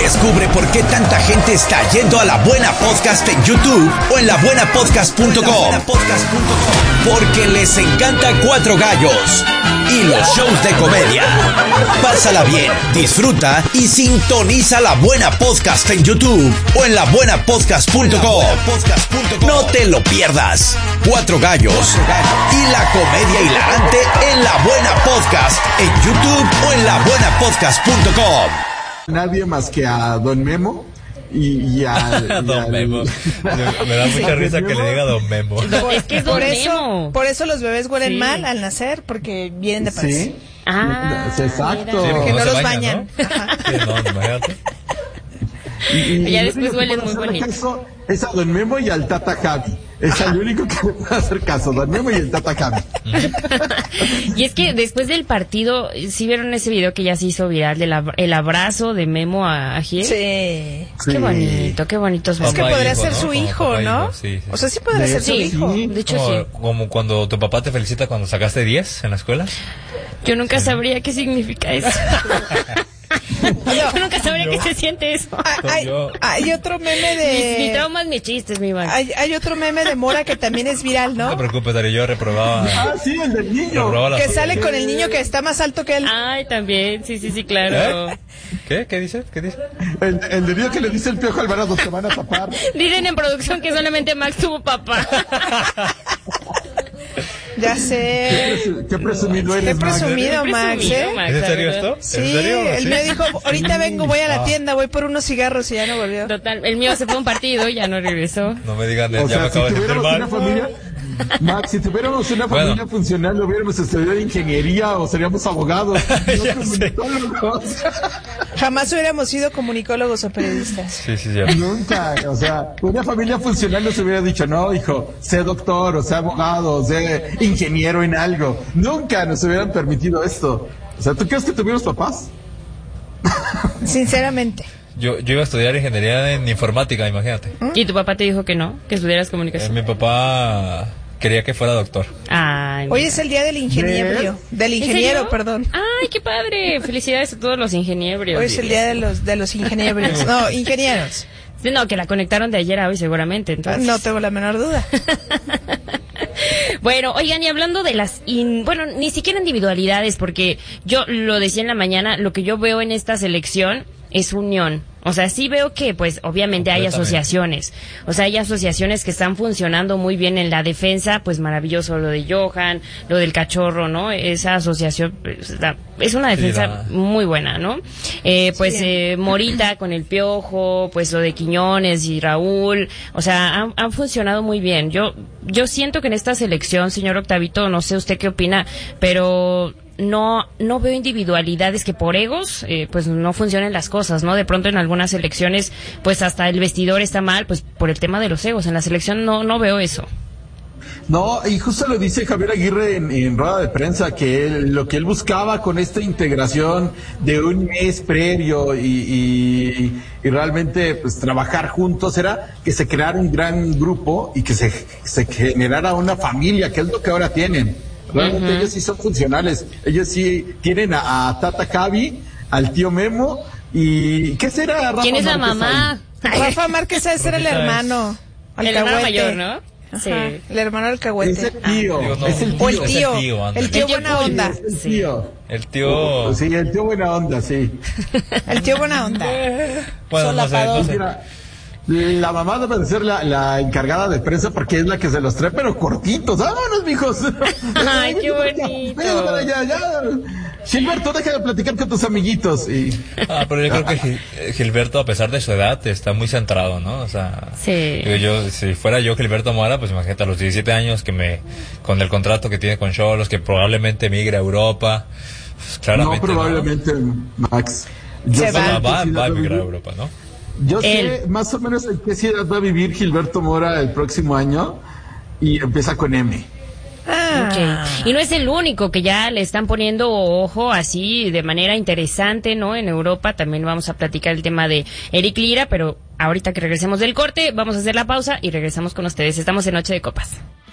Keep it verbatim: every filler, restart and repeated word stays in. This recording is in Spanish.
Descubre por qué tanta gente está yendo a La Buena Podcast en YouTube o en la buena podcast punto com. Porque les encanta Cuatro Gallos y los shows de comedia. Pásala bien, disfruta y sintoniza La Buena Podcast en YouTube o en la buena podcast punto com. No te lo pierdas. Cuatro Gallos y la comedia hilarante en La Buena Podcast en YouTube o en la buena podcast punto com. Nadie más que a Don Memo y, y a, y Don al... Memo. Me da mucha risa que le diga Don Memo. Es que es por Don eso, Memo. por eso los bebés huelen Sí. mal al nacer, porque vienen de panza. Sí. Ah, Sí, exacto. Sí, Porque no, se los bañan, bañan. ¿no? Ajá. Sí, no, imagínate. Y, y Ya el después único que huelen puede muy hacerle bonito. caso es a Don Memo y al Tata Javi. Es el único que le puede hacer caso, Don Memo y el Tata Javi. Y es que después del partido, ¿sí vieron ese video que ya se hizo viral del ab- el abrazo de Memo a, a Gil? Sí. Qué Sí. bonito, qué bonito. Es que Papá podría hijo, ser ¿no? su Como hijo, papá ¿no? hijo, sí, sí. O sea, sí podría De ser su Sí, hijo. de hecho Como, sí. como cuando tu papá te felicita cuando sacaste diez en la escuela. Yo nunca sabría qué significa eso. Yo nunca sabría qué se siente eso. Ah, Hay, Yo- hay otro meme Mis, mis de... traumas, mis chistes, mi man. Hay, hay otro meme de Mora que también es viral, No te ¿no? preocupes, Darío, yo reprobaba. Ah, sí, el del niño. reprobaba las- Que sale con el niño que está más alto que él. Ay, también, sí, sí, sí, claro. ¿Eh? ¿Qué? ¿Qué dice? ¿Qué dice? El, el del niño que le dice el Piojo Alvarado, te van a tapar. Dicen en producción que solamente Max tuvo papá. Ya Qué, sé. presu- qué presumido Qué eres, Max. presumido, Qué Max, presumido, ¿eh? Max, ¿Es en la serio verdad. esto? Sí, ¿En serio? él ¿Sí? me dijo, ahorita vengo, voy a la Ah. tienda, voy por unos cigarros y ya no volvió. Total, el mío se fue a un partido y ya no regresó. No me digan, O ya sea, me si acabo de sentir tuviéramos mal. una familia, Max, si tuviéramos una Bueno. familia funcional, hubiéramos estudiado ingeniería o seríamos abogados, Ya no sé. comunicólogos. Jamás hubiéramos sido comunicólogos o periodistas. Sí, sí, sí. Nunca, o sea, una familia funcional nos hubiera dicho, no, hijo, sé doctor, o sé abogado, o sé ingeniero en algo. Nunca nos hubieran permitido esto. O sea, ¿tú crees que tuvimos papás? Sinceramente. Yo, yo iba a estudiar ingeniería en informática, imagínate. ¿Y tu papá te dijo que no? ¿Que estudiaras Eh, comunicación? mi papá quería que fuera doctor. Ay, Hoy mira. es el día del ingeniero. Del ¿En ingeniero, serio? perdón. Ay, qué padre. Felicidades a todos los ingenieros. Hoy es el día de los, de los ingenieros. No, ingenieros. Sí, no, que la conectaron de ayer a hoy seguramente, entonces. No tengo la menor duda. Bueno, oigan, y hablando de las, in- bueno, ni siquiera individualidades, porque yo lo decía en la mañana, lo que yo veo en esta selección es unión. O sea, sí veo que, pues, obviamente hay Completamente. asociaciones. O sea, hay asociaciones que están funcionando muy bien en la defensa, pues maravilloso lo de Johan, lo del Cachorro, ¿no? Esa asociación pues, está- es una defensa Sí, la- muy buena, ¿no? Eh, pues Sí. eh, Morita con el Piojo, pues lo de Quiñones y Raúl, o sea, han, han funcionado muy bien. Yo yo siento que en esta selección, señor Octavito, no sé usted qué opina, pero no no veo individualidades que por egos eh, pues no funcionen las cosas, ¿no? De pronto en algunas selecciones pues hasta el vestidor está mal, pues por el tema de los egos. En la selección no no veo eso. No, y justo lo dice Javier Aguirre en, en rueda de prensa, que él- lo que él buscaba con esta integración de un mes previo y, y- y realmente pues trabajar juntos era que se creara un gran grupo y que se, se generara una familia, que es lo que ahora tienen. Realmente Ujú. ellos sí son funcionales, ellos sí tienen a, a Tata Javi, al tío Memo y ¿qué será Rafa ¿Quién es la Márquez mamá? Rafa Márquez ese era el Rosita es- hermano. El hermano Alcahuete. mayor, ¿no? Sí. Ajá, el hermano ahí? alcahuete. Es el tío, Digo, no. es el O el tío. Es tío. el tío, ándale. El tío El tío buena Pollo. onda. Es el Sí. tío. El tío... Sí, el tío buena onda, sí. El tío buena onda. Bueno, no sé, no sé. Mira, la mamá debe de ser la, la encargada de prensa porque es la que se los trae, pero cortitos. ¡Vámonos, mijos! Ay, qué bonito. Venga, para allá, ya. Gilberto, deja de platicar con tus amiguitos. Y, Ah, pero yo creo que Gil- Gilberto, a pesar de su edad, está muy centrado, ¿no? O sea, Sí. digo yo, si fuera yo Gilberto Mora, pues imagínate a los diecisiete años que me, con el contrato que tiene con Xolos, que probablemente migre a Europa, pues no, claramente. probablemente, Max. Yo Se sé va. ¿no? Va, en qué va, va a ciudad migrar a vivir. Europa, ¿no? Yo sé Él. más o menos en qué ciudad va a vivir Gilberto Mora el próximo año y empieza con M. Ah. Ok. Y no es el único que ya le están poniendo ojo así de manera interesante, ¿no? En Europa también vamos a platicar el tema de Eric Lira, pero ahorita que regresemos del corte, vamos a hacer la pausa y regresamos con ustedes. Estamos en Noche de Copas.